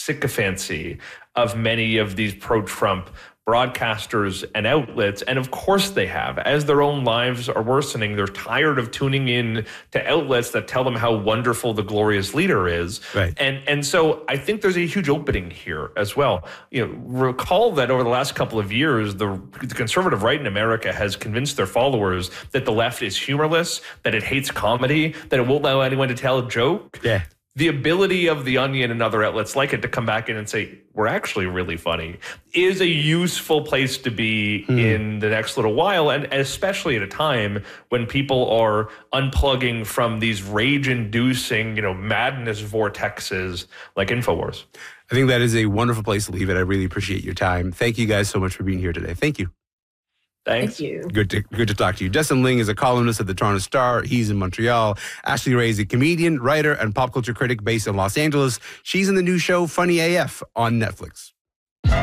sycophancy of many of these pro-Trump broadcasters and outlets. And of course they have. As their own lives are worsening, they're tired of tuning in to outlets that tell them how wonderful the glorious leader is. Right. And so I think there's a huge opening here as well. Recall that over the last couple of years, the conservative right in America has convinced their followers that the left is humorless, that it hates comedy, that it won't allow anyone to tell a joke. Yeah. The ability of The Onion and other outlets like it to come back in and say, we're actually really funny, is a useful place to be in the next little while, and especially at a time when people are unplugging from these rage-inducing, madness vortexes like InfoWars. I think that is a wonderful place to leave it. I really appreciate your time. Thank you guys so much for being here today. Thank you. Thanks. Thank you. Good to talk to you. Destin Ling is a columnist at the Toronto Star. He's in Montreal. Ashley Ray is a comedian, writer, and pop culture critic based in Los Angeles. She's in the new show Funny AF on Netflix.